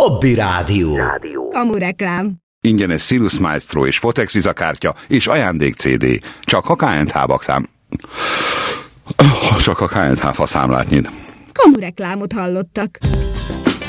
Hobby Rádió. Kamu reklám. Ingyenes Sirius Maestro és Fotex vizakártya és ajándék CD. Csak a KNH faszámlát nyit. Kamu reklámot hallottak.